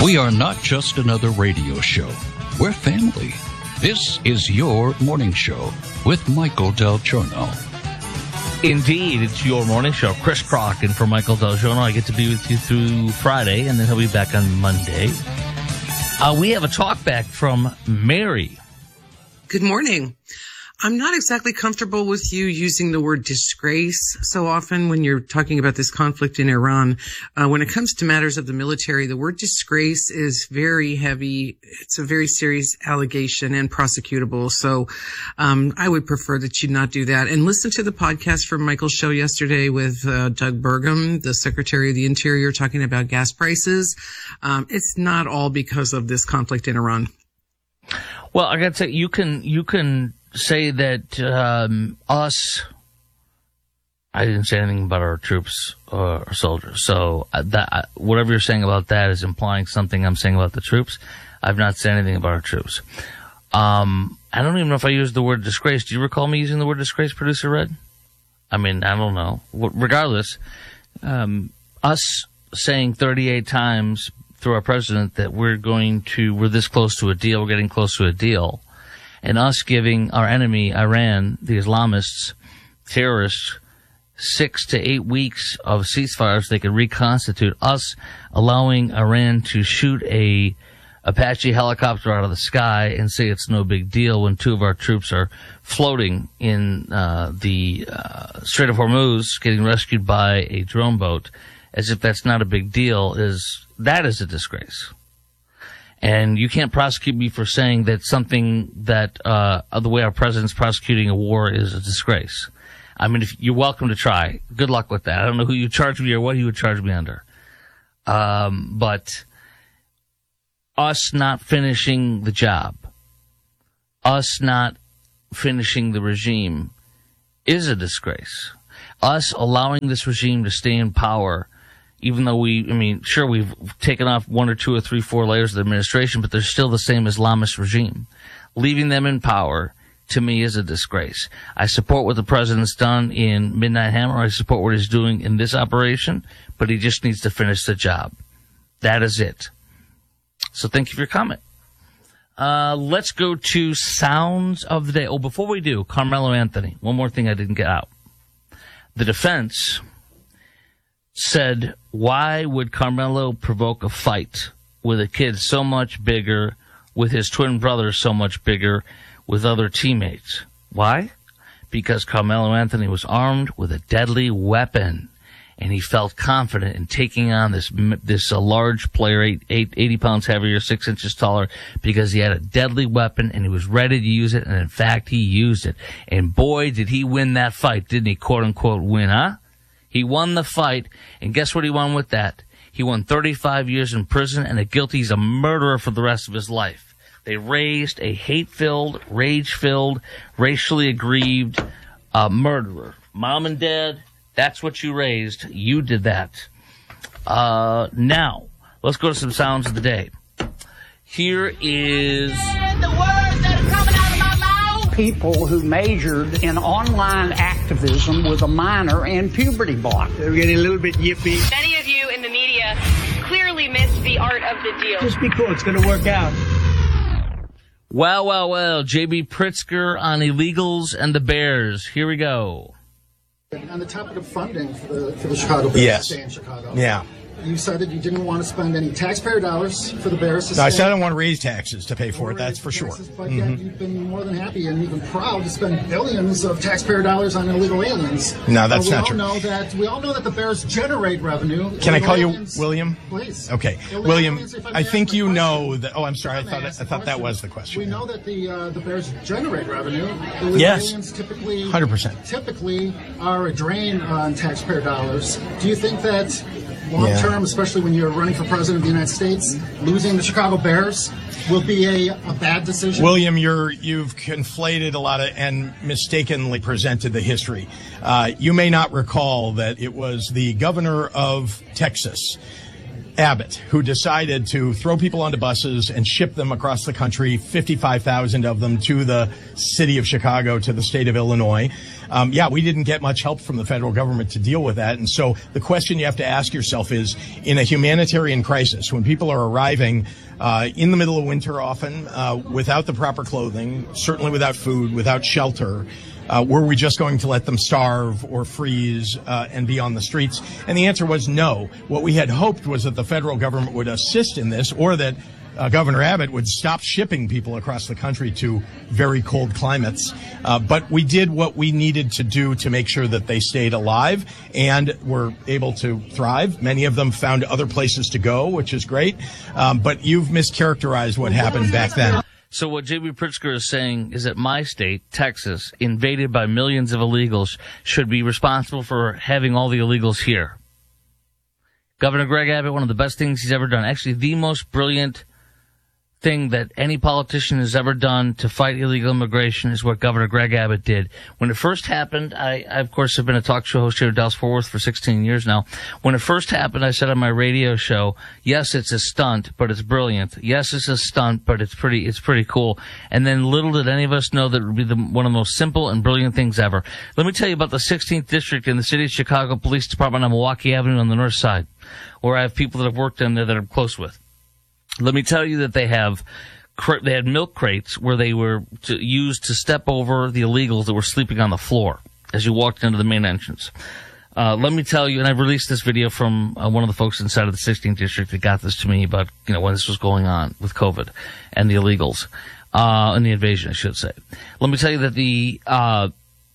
We are not just another radio show. We're family. This is your morning show with Michael Del Giorno. Indeed, it's your morning show. Chris Crocken for Michael Del Giorno. I get to be with you through Friday, and then he'll be back on Monday. We have a talk back from Mary. Good morning. I'm not exactly comfortable with you using the word disgrace so often when you're talking about this conflict in Iran. When it comes to matters of the military, the word disgrace is very heavy. It's a very serious allegation and prosecutable. So I would prefer that you not do that. And listen to the podcast from Michael's show yesterday with Doug Burgum, the Secretary of the Interior, talking about gas prices. It's not all because of this conflict in Iran. Well, I got to say, you can say that I didn't say anything about our troops or soldiers. So that whatever you're saying about that is implying something I'm saying about the troops. I've not said anything about our troops. I don't even know if I used the word disgrace. Do you recall me using the word disgrace, Producer Red? I mean, I don't know. Regardless, us saying 38 times through our president that we're this close to a deal, we're getting close to a deal, and us giving our enemy, Iran, the Islamists, terrorists, 6 to 8 weeks of ceasefires so they could reconstitute, us allowing Iran to shoot a Apache helicopter out of the sky and say it's no big deal when 2 of our troops are floating in the Strait of Hormuz getting rescued by a drone boat, as if that's not a big deal, that is a disgrace. And you can't prosecute me for saying that something that the way our president's prosecuting a war is a disgrace. I mean, if you're welcome to try. Good luck with that. I don't know who you charge me or what you would charge me under. But us not finishing the job, us not finishing the regime is a disgrace. Us allowing this regime to stay in power, even though sure, we've taken off 1 or 2 or 3, 4 layers of the administration, but they're still the same Islamist regime. Leaving them in power, to me, is a disgrace. I support what the president's done in Midnight Hammer. I support what he's doing in this operation, but he just needs to finish the job. That is it. So thank you for your comment. Let's go to Sounds of the Day. Oh, before we do, Carmelo Anthony. One more thing I didn't get out. The defense said, why would Carmelo provoke a fight with a kid so much bigger, with his twin brother so much bigger, with other teammates? Why? Because Carmelo Anthony was armed with a deadly weapon, and he felt confident in taking on this large player, 80 pounds heavier, 6 inches taller, because he had a deadly weapon, and he was ready to use it, and in fact, he used it. And boy, did he win that fight, didn't he, quote-unquote, win, huh? He won the fight, and guess what he won with that? He won 35 years in prison and he's a murderer for the rest of his life. They raised a hate-filled, rage-filled, racially aggrieved murderer. Mom and Dad, that's what you raised. You did that. Now, let's go to some Sounds of the Day. Here is the words that are coming out of my mouth. People who majored in online activism with a minor in puberty block. They're getting a little bit yippy. Many of you in the media clearly missed the art of the deal. Just be cool. It's going to work out. Well. J.B. Pritzker on illegals and the Bears. Here we go. On the topic of funding for the Chicago Bears to stay in Chicago. Yeah. You said that you didn't want to spend any taxpayer dollars for the Bears to stay. No, I said I don't want to raise taxes to pay for it, that's for sure. But yet you've been more than happy and even proud to spend billions of taxpayer dollars on illegal aliens. No, that's not true. We all know that the Bears generate revenue. Can I call you William? Please. Okay. William, I think you know that. Oh, I'm sorry. I thought that was the question. We know that the Bears generate revenue. Yes. Aliens typically 100%. Typically are a drain on taxpayer dollars. Do you think that long term, especially when you're running for president of the United States, losing the Chicago Bears will be a bad decision? William, you've conflated a lot and mistakenly presented the history. You may not recall that it was the governor of Texas Abbott, who decided to throw people onto buses and ship them across the country, 55,000 of them to the city of Chicago, to the state of Illinois. We didn't get much help from the federal government to deal with that. And so the question you have to ask yourself is, in a humanitarian crisis, when people are arriving in the middle of winter often, without the proper clothing, certainly without food, without shelter, were we just going to let them starve or freeze and be on the streets? And the answer was no. What we had hoped was that the federal government would assist in this, or that Governor Abbott would stop shipping people across the country to very cold climates. But we did what we needed to do to make sure that they stayed alive and were able to thrive. Many of them found other places to go, which is great. But you've mischaracterized what happened back then. So what J.B. Pritzker is saying is that my state, Texas, invaded by millions of illegals, should be responsible for having all the illegals here. Governor Greg Abbott, one of the best things he's ever done, actually the most brilliant thing that any politician has ever done to fight illegal immigration is what Governor Greg Abbott did. When it first happened, I of course have been a talk show host here at Dallas-Fort Worth for 16 years now. When it first happened, I said on my radio show, yes, it's a stunt, but it's brilliant. Yes, it's a stunt, but it's pretty cool. And then little did any of us know that it would be one of the most simple and brilliant things ever. Let me tell you about the 16th District in the City of Chicago Police Department on Milwaukee Avenue on the north side, where I have people that have worked in there that I'm close with. Let me tell you that they had milk crates where they were used to step over the illegals that were sleeping on the floor as you walked into the main entrance. Let me tell you, and I've released this video from one of the folks inside of the 16th District that got this to me about, when this was going on with COVID and the illegals, and the invasion, I should say. Let me tell you that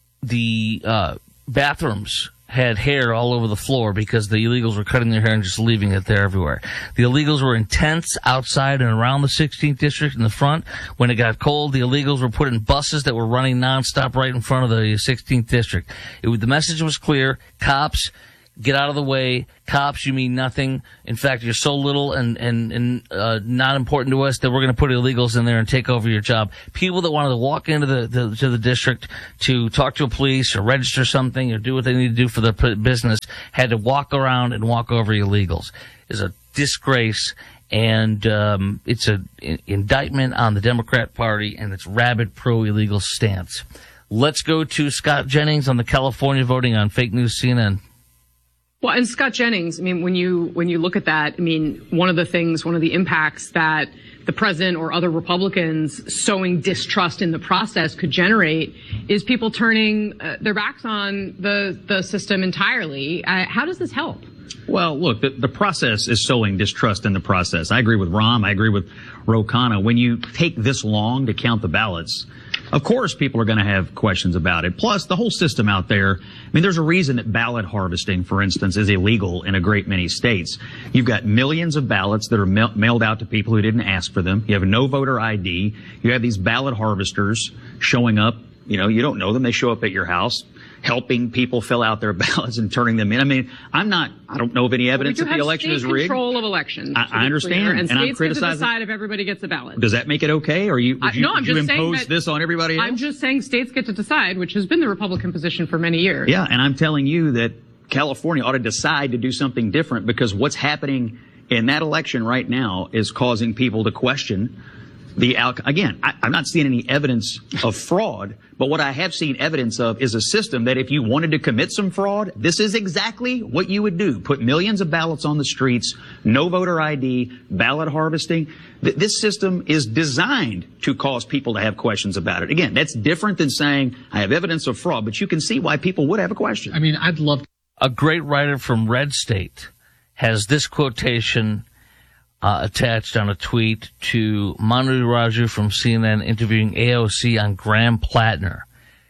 the bathrooms had hair all over the floor because the illegals were cutting their hair and just leaving it there everywhere. The illegals were in tents outside and around the 16th District in the front. When it got cold, the illegals were put in buses that were running nonstop right in front of the 16th District. The message was clear. Cops, get out of the way. Cops, you mean nothing. In fact, you're so little and not important to us that we're going to put illegals in there and take over your job. People that wanted to walk into the district to talk to a police or register something or do what they need to do for their business had to walk around and walk over illegals. It's a disgrace, and it's an indictment on the Democrat Party and its rabid pro-illegal stance. Let's go to Scott Jennings on the California voting on Fake News CNN. Well, and Scott Jennings, when you look at that, one of the impacts that the president or other Republicans sowing distrust in the process could generate is people turning their backs on the system entirely. How does this help? Well, look, the process is sowing distrust in the process. I agree with Rahm. I agree with Ro Khanna. When you take this long to count the ballots, of course people are going to have questions about it. Plus, the whole system out there, there's a reason that ballot harvesting, for instance, is illegal in a great many states. You've got millions of ballots that are mailed out to people who didn't ask for them. You have no voter ID. You have these ballot harvesters showing up. You don't know them. They show up at your house, helping people fill out their ballots and turning them in. I don't know of any evidence that the election is rigged. Control of elections. I understand, and I'm criticizing. States get to decide if everybody gets a ballot. Does that make it okay, or would you impose this on everybody else? I'm just saying states get to decide, which has been the Republican position for many years. Yeah, and I'm telling you that California ought to decide to do something different, because what's happening in that election right now is causing people to question the outcome. Again, I'm not seeing any evidence of fraud, but what I have seen evidence of is a system that if you wanted to commit some fraud, this is exactly what you would do. Put millions of ballots on the streets, no voter ID, ballot harvesting. This system is designed to cause people to have questions about it. Again, that's different than saying I have evidence of fraud, but you can see why people would have a question. I'd love to. A great writer from Red State has this quotation attached on a tweet to Manu Raju from CNN interviewing AOC on Graham Plattner.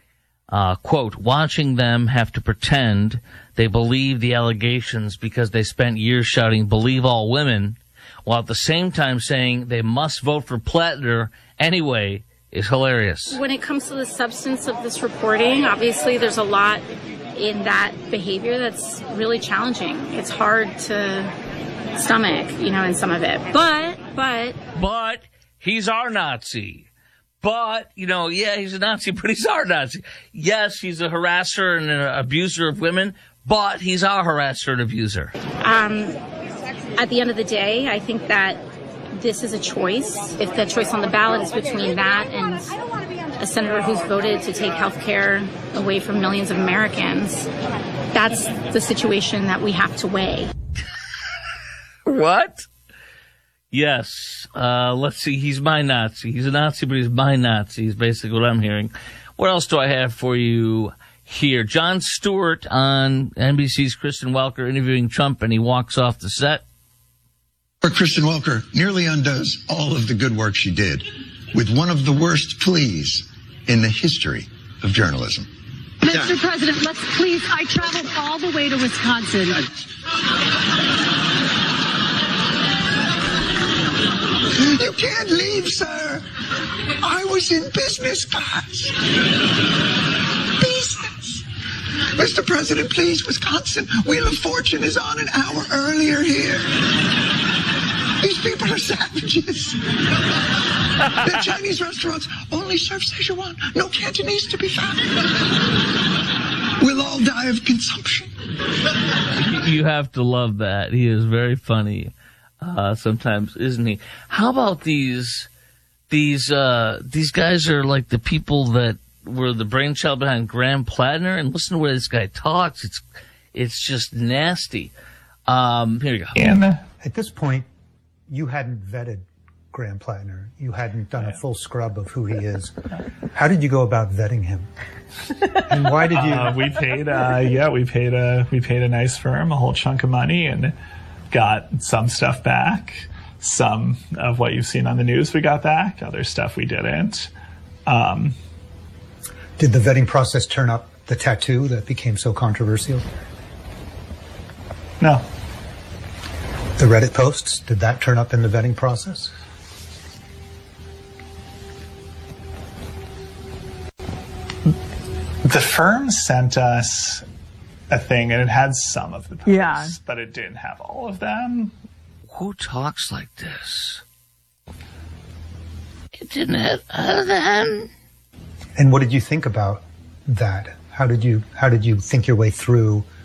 Quote, watching them have to pretend they believe the allegations because they spent years shouting, believe all women, while at the same time saying they must vote for Plattner anyway, is hilarious. When it comes to the substance of this reporting, obviously there's a lot in that behavior that's really challenging. It's hard to stomach, in some of it. But he's our Nazi. But, he's a Nazi, but he's our Nazi. Yes, he's a harasser and an abuser of women, but he's our harasser and abuser. at the end of the day, I think that this is a choice. If the choice on the ballot is between that and a senator who's voted to take health care away from millions of Americans, that's the situation that we have to weigh. What? Yes. Let's see. He's my Nazi. He's a Nazi, but he's my Nazi is basically what I'm hearing. What else do I have for you here? Jon Stewart on NBC's Kristen Welker interviewing Trump, and he walks off the set. Kristen Welker nearly undoes all of the good work she did with one of the worst pleas in the history of journalism. Mr. President, let's please, I traveled all the way to Wisconsin. You can't leave, sir. I was in business class. Business. Mr. President, please, Wisconsin. Wheel of Fortune is on an hour earlier here. These people are savages. The Chinese restaurants only serve Szechuan. No Cantonese to be found. We'll all die of consumption. You have to love that. He is very funny. Sometimes, isn't he? How about these guys are like the people that were the brainchild behind Graham Plattner, and listen to where this guy talks. It's just nasty. Here we go. And at this point, you hadn't vetted Graham Plattner. You hadn't done a full scrub of who he is. How did you go about vetting him? And why did you? We paid a nice firm a whole chunk of money and got some stuff back. Some of what you've seen on the news we got back. Other stuff we didn't. Did the vetting process turn up the tattoo that became so controversial? No. The Reddit posts, did that turn up in the vetting process? The firm sent us a thing, and it had some of the posts, but it didn't have all of them. Who talks like this? It didn't have all of them. And what did you think about that? How did you think your way through